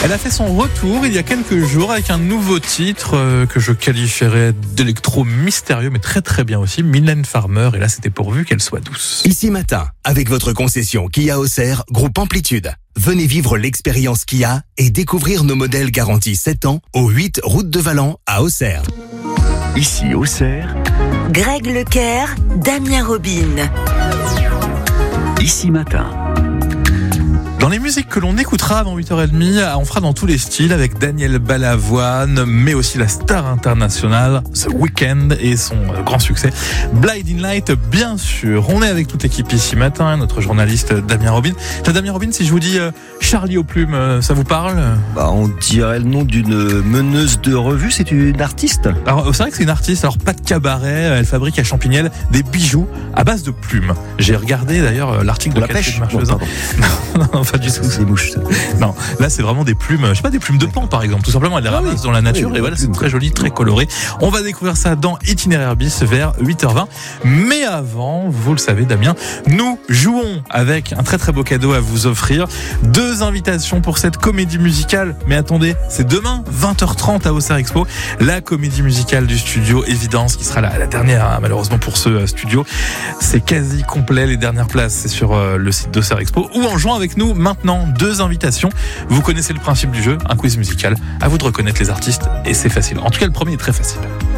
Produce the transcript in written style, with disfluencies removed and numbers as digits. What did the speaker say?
Elle a fait son retour il y a quelques jours avec un nouveau titre que je qualifierais d'électro mystérieux, mais très très bien aussi, Mylène Farmer, et là c'était pourvu qu'elle soit douce. Ici Matin, avec votre concession Kia Auxerre, groupe Amplitude. Venez vivre l'expérience Kia et découvrir nos modèles garantis 7 ans au 8 route de Valent à Auxerre. Ici Auxerre, Greg Lecaire, Damien Robin. Ici Matin. Dans les musiques que l'on écoutera avant 8h30, on fera dans tous les styles avec Daniel Balavoine, mais aussi la star internationale The Weeknd et son grand succès Blinding Light, bien sûr. On est avec toute l'équipe Ici Matin, notre journaliste Damien Robin. Damien Robin, si je vous dis Charlie aux plumes, ça vous parle ? On dirait le nom d'une meneuse de revue, c'est une artiste. Alors c'est vrai que c'est une artiste, alors pas de cabaret, elle fabrique à Champignelles des bijoux à base de plumes. J'ai regardé d'ailleurs l'article de la pêche. Non, pas du tout. C'est des mouches. Non, là c'est vraiment des plumes, je sais pas, des plumes de pan par exemple. Tout simplement, elle les ramasse dans la nature et voilà, c'est très joli, très coloré. On va découvrir ça dans Itinéraire Bis vers 8h20. Mais avant, vous le savez Damien, nous jouons avec un très très beau cadeau à vous offrir. 2 invitations pour cette comédie musicale. Mais attendez, c'est demain 20h30 à Auxerre Expo, la comédie musicale du studio Évidence qui sera la dernière malheureusement pour ce studio. C'est quasi complet, les dernières places c'est sur le site d'Auxerre Expo ou en jouant avec nous maintenant. 2 invitations. Vous connaissez le principe du jeu, un quiz musical. À vous de reconnaître les artistes et c'est facile. En tout cas, le premier est très facile.